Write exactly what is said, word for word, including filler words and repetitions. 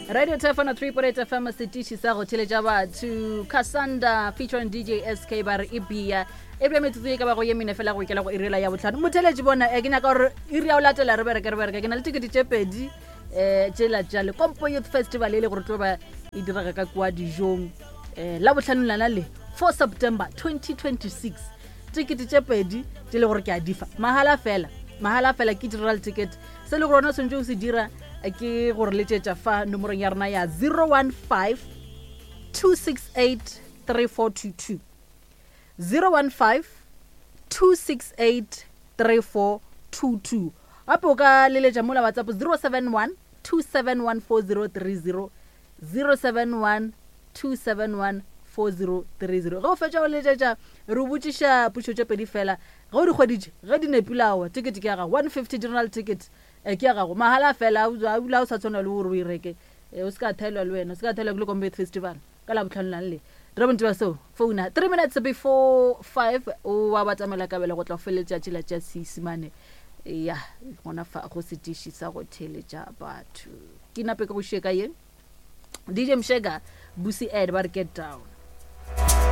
Radio Tefana three point eight F M setishi sa go theletša batho Kasanda featuring D J S K ba re e bia e bia metsotso e ka ba go ye mene fela go ikela go irela ya botlhano motheletši bona e ke nyaka gore iri ya o latela re bereke re bereke ke na le tikete tše pedi um tšela tšale Kompo Youth Festival e le gore tlo ba e diraga ka kwa dijong um la botlhano lana le four September twenty twenty-six tikete tše pedi tše le gore ke a difa mahala fela mahala fela ke digital ticket se le gore ona swantse o se dira ke gore letšetša fa nomorong ya rena ya zero one five two six eight three four two two zero one five two six eight three four two two gape o ka leletša mola WhatsApp zero seven one two seven one four zero three zero zero seven one two seven one four zero three zero ge o fetša o letšetša re botšiša pušo tše pedi fela ge o di kgweditše ge di nepilawa ticket ke ya ga one fifty general ticket e ke ya gago mahala fela a bula o sa tshwana le gore o e reke o se ka thaelwa le wena o se ka thaelwa ke le Kompo Youth Festival ka la botlhano lang le re bonte ba seo founa three minutes before five o wa batamela ka bele go tla feletša tšela tša Seesimane ya gona fa go setiši sa go theletša batho ke nape ka go sheka ye D J Mshega Busi Ed ba re Get Down.